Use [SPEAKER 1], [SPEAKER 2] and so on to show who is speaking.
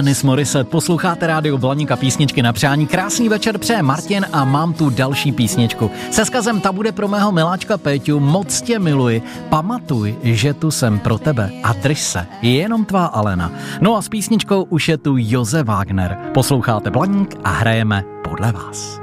[SPEAKER 1] Alanis Morissette, posloucháte Rádio Blaník a písničky na přání. Krásný večer přeje Martin a mám tu další písničku. Se vzkazem ta bude pro mého miláčka Péťu. Moc tě miluji, pamatuj, že tu jsem pro tebe a drž se, jenom tvá Alena. No a s písničkou už je tu Josef Wagner. Posloucháte Blaník a hrajeme podle vás.